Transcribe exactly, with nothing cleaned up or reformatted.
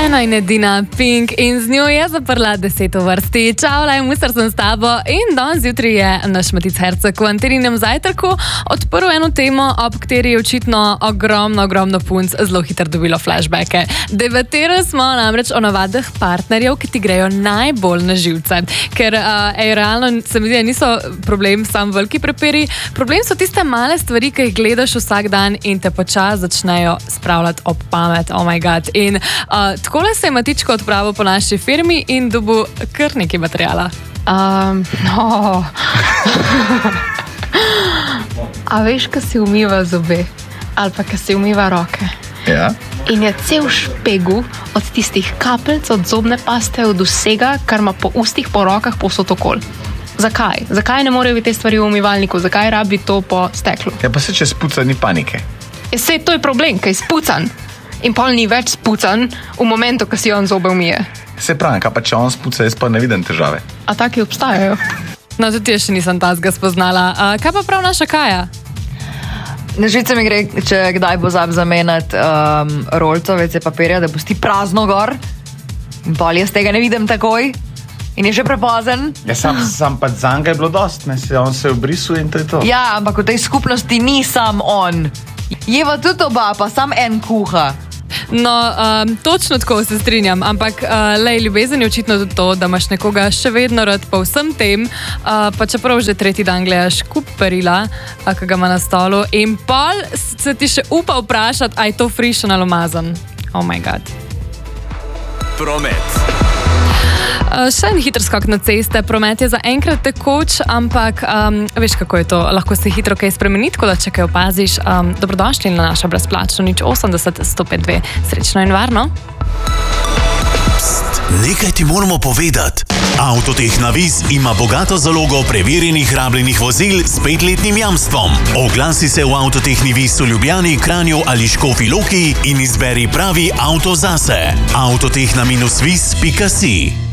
Ena in edina Pink in z njo je zaprla deset v vrsti. Čau, laj, musar sem s tabo in danes zjutraj je naš Matic Herceg v Anteninem zajtrku odprl eno temo, ob kateri je očitno ogromno, ogromno punc zelo hitro dobilo flashbacke. Debatirali smo namreč o navadah partnerjev, ki ti grejo najbolj na živce. Ker uh, ej, realno se mi zdi, niso problem sam veliki prepiri, problem so tiste male stvari, ki jih gledaš vsak dan in te počas začnejo spravljati ob pamet. Oh my god. In uh, takole se je Matičko odpravil po naši firmi in dobil kar nekaj materijala. Um, no. A veš, ko si umiva zobe ali pa ko si umiva roke? Ja. In je cel špegu od tistih kapljic, od zobne paste, od vsega, kar ima po ustih, po rokah, povsod okoli. Zakaj? Zakaj ne morejo biti te stvari v umivalniku? Zakaj rabi to po steklu? Ja, pa se če spuca, ni panike. Ja, sej, to je problem, kaj je spucan. In pol ni več spucan v momentu, ko si on zobe umije. Se pravi, kaj pa če on spuca, jaz pa ne vidim težave. A taki obstajajo? No, tudi jaz še nisem tazga spoznala. Uh, kaj pa prav naša Kaja? Na živce mi gre, če kdaj pozab zamenjati um, rolco ve ce papirja, da pusti prazno gor. In pol jaz tega ne vidim takoj. In je že prepozen. Ja, sam, sam pa zanga je bilo dost, ne, se, on se je obrisul in to je to. Ja, ampak v tej skupnosti ni sam on. Jeva tudi oba, pa sam en kuha. No, um, točno tako se strinjam, ampak uh, lej, ljubezen je očitno tudi to, da imaš nekoga še vedno rad po vsem tem, uh, pa čeprav že tretji dan gledaš kup perila, uh, ki ga ima na stolu, in pol se ti še upa vprašati, a je to frišen ali umazan. Oh my god. Promet. Uh, še en hiter skok na ceste. Promet je za enkrat tekoč, ampak um, veš, kako je to. Lahko se hitro kaj spremeni, tako da če kaj opaziš. Um, dobrodošli na naša brezplačno nič osemdeset sto pet dve. Srečno in varno. Pst, nekaj ti moramo povedati. Avtotehna Vis ima bogato zalogo preverjenih rabljenih vozil s petletnim jamstvom. Oglasi se v Avtotehni Vis v Ljubljani, Kranju ali Škofji Loki in izberi pravi avto zase. avtotehna vis pika si